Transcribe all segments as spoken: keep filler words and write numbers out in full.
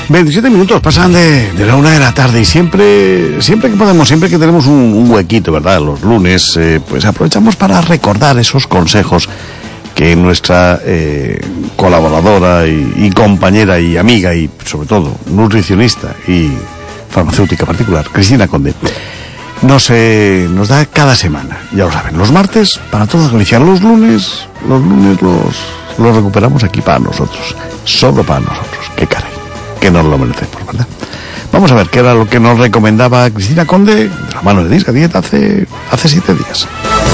veintisiete minutos pasan de, de la una de la tarde y siempre, siempre que podemos, siempre que tenemos un, un huequito, ¿verdad? Los lunes, eh, pues aprovechamos para recordar esos consejos que nuestra eh, colaboradora y, y compañera y amiga y sobre todo nutricionista y farmacéutica particular, Cristina Conde, nos, eh, nos da cada semana. Ya lo saben, los martes para toda Galicia, los lunes, los lunes los, los recuperamos aquí para nosotros, solo para nosotros. Qué caray, que nos lo merecemos, ¿verdad? Vamos a ver qué era lo que nos recomendaba Cristina Conde, de la mano de Disca Dieta, hace, hace siete días.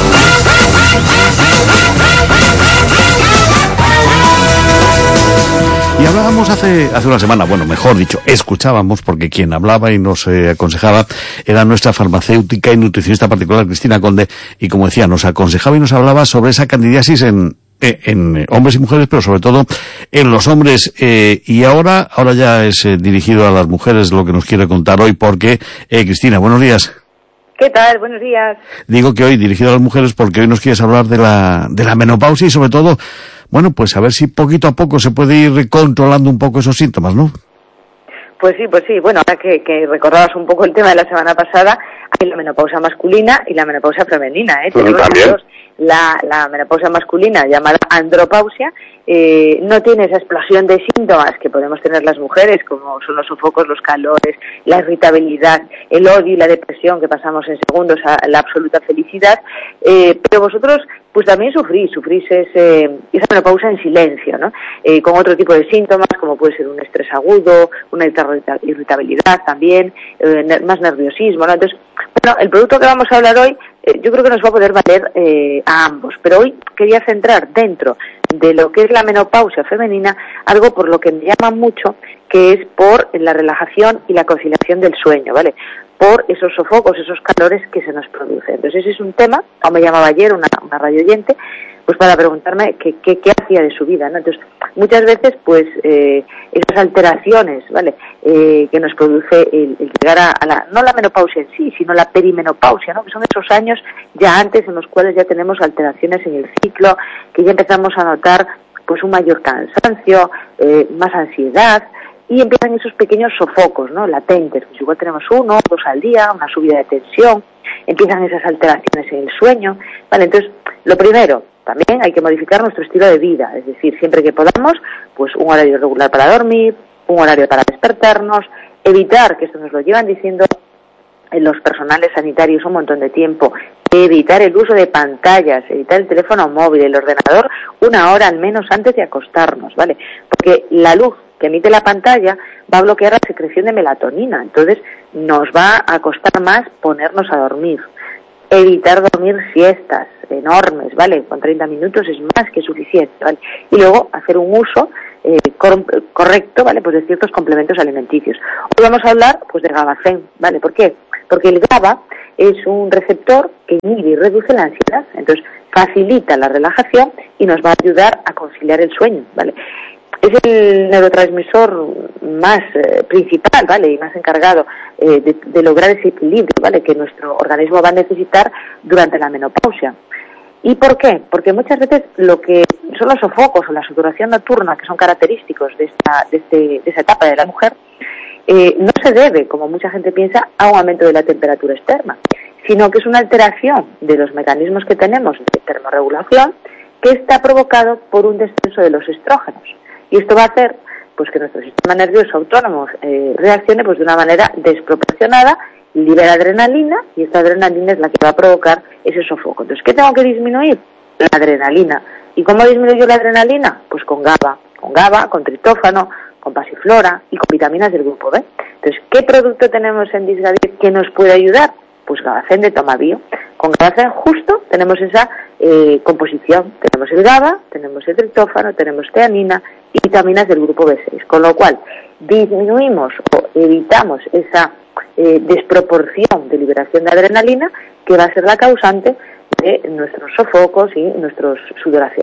Y hablábamos hace, hace una semana, bueno, mejor dicho, escuchábamos, porque quien hablaba y nos eh, aconsejaba era nuestra farmacéutica y nutricionista particular, Cristina Conde, y como decía, nos aconsejaba y nos hablaba sobre esa candidiasis en, en, en hombres y mujeres, pero sobre todo en los hombres, eh, y ahora, ahora ya es eh, dirigido a las mujeres lo que nos quiere contar hoy, porque, eh, Cristina, buenos días. ¿Qué tal? Buenos días. Digo que hoy dirigido a las mujeres porque hoy nos quieres hablar de la, de la menopausia y sobre todo, bueno, pues a ver si poquito a poco se puede ir controlando un poco esos síntomas, ¿no? Pues sí, pues sí. Bueno, ahora que, que recordabas un poco el tema de la semana pasada, hay la menopausia masculina y la menopausia femenina, ¿eh? Tenemos dos. La, la menopausia masculina, llamada andropausia, eh, no tiene esa explosión de síntomas que podemos tener las mujeres, como son los sofocos, los calores, la irritabilidad, el odio y la depresión, que pasamos en segundos a la absoluta felicidad, eh, pero vosotros pues también sufrís, sufrís ese, esa menopausia en silencio, ¿no? Eh, con otro tipo de síntomas, como puede ser un estrés agudo, una irritabilidad también, eh, más nerviosismo, ¿no? Entonces, bueno, el producto que vamos a hablar hoy, eh, yo creo que nos va a poder valer eh, a ambos, pero hoy quería centrar dentro de lo que es la menopausia femenina, algo por lo que me llama mucho, que es por la relajación y la conciliación del sueño, ¿vale? Por esos sofocos, esos calores que se nos producen. Entonces ese es un tema, como me llamaba ayer una, una radio oyente, pues para preguntarme qué, qué, qué hacía de su vida, ¿no? Entonces, muchas veces, pues, eh, esas alteraciones, ¿vale?, eh, que nos produce el, el llegar a, a la, no la menopausia en sí, sino la perimenopausia, ¿no?, que son esos años ya antes en los cuales ya tenemos alteraciones en el ciclo, que ya empezamos a notar, pues, un mayor cansancio, eh, más ansiedad, y empiezan esos pequeños sofocos, ¿no?, latentes, pues igual tenemos uno, dos al día, una subida de tensión, empiezan esas alteraciones en el sueño, ¿vale? Entonces, lo primero, también hay que modificar nuestro estilo de vida, es decir, siempre que podamos, pues un horario regular para dormir, un horario para despertarnos, evitar, que esto nos lo llevan diciendo en los personales sanitarios un montón de tiempo, evitar el uso de pantallas, evitar el teléfono móvil, el ordenador, una hora al menos antes de acostarnos, ¿vale? Porque la luz que emite la pantalla va a bloquear la secreción de melatonina, entonces nos va a costar más ponernos a dormir. Evitar dormir siestas enormes, ¿vale? Con treinta minutos es más que suficiente, ¿vale? Y luego hacer un uso eh, cor- correcto, ¿vale?, pues de ciertos complementos alimenticios. Hoy vamos a hablar, pues, de GABAfen, ¿vale? ¿Por qué? Porque el GABA es un receptor que inhibe y reduce la ansiedad, entonces facilita la relajación y nos va a ayudar a conciliar el sueño, ¿vale? Es el neurotransmisor más eh, principal, ¿vale?, y más encargado eh, de, de lograr ese equilibrio, ¿vale?, que nuestro organismo va a necesitar durante la menopausia. ¿Y por qué? Porque muchas veces lo que son los sofocos o la sudoración nocturna, que son característicos de esta, de este, de esa etapa de la mujer, eh, no se debe, como mucha gente piensa, a un aumento de la temperatura externa, sino que es una alteración de los mecanismos que tenemos de termorregulación que está provocado por un descenso de los estrógenos. Y esto va a hacer, pues, que nuestro sistema nervioso autónomo eh, reaccione, pues, de una manera desproporcionada, libera adrenalina, y esta adrenalina es la que va a provocar ese sofoco. Entonces, ¿qué tengo que disminuir? La adrenalina. ¿Y cómo disminuyo la adrenalina? Pues con GABA, con GABA, con triptófano, con pasiflora y con vitaminas del grupo B. Entonces, ¿qué producto tenemos en Disgadir que nos puede ayudar? Pues GABAfen de Tomabio. Con GABAfen justo tenemos esa eh, composición. Tenemos el GABA, tenemos el triptófano, tenemos teanina y vitaminas del grupo B seis. Con lo cual, disminuimos o evitamos esa eh, desproporción de liberación de adrenalina que va a ser la causante de nuestros sofocos y nuestras sudoraciones.